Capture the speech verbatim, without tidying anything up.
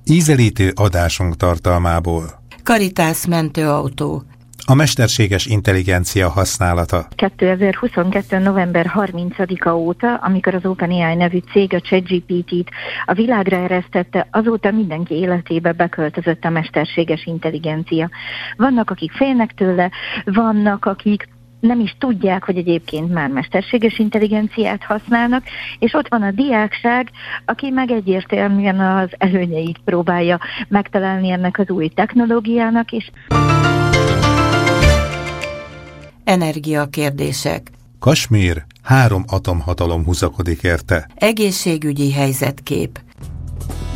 Ízelítő adásunk tartalmából. Caritas mentőautó. A mesterséges intelligencia használata. kétezer-huszonkettő. november harmincadika óta, amikor az OpenAI nevű cég a ChatGPT-t a világra eresztette, azóta mindenki életébe beköltözött a mesterséges intelligencia. Vannak, akik félnek tőle, vannak, akik nem is tudják, hogy egyébként már mesterséges intelligenciát használnak, és ott van a diákság, aki meg egyértelműen az előnyeit próbálja megtalálni ennek az új technológiának is. Energiakérdések. Kasmír, három atomhatalom húzakodik érte. Egészségügyi helyzetkép.